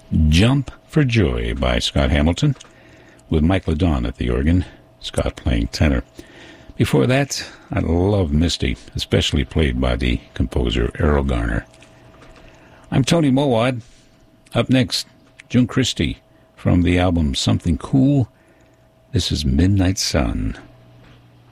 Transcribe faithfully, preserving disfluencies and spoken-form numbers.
Jump for Joy by Scott Hamilton, with Mike LeDon at the organ, Scott playing tenor. Before that, I love Misty, especially played by the composer Errol Garner. I'm Tony Mowat. Up next, June Christy from the album Something Cool. This is Midnight Sun.